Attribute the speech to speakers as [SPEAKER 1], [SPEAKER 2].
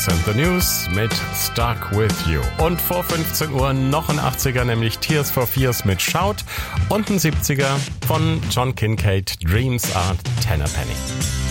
[SPEAKER 1] Fox and the News mit Stuck With You. Und vor 15 Uhr noch ein 80er, nämlich Tears for Fears mit Shout und ein 70er von John Kincade, Dreams Are Tenner Penny.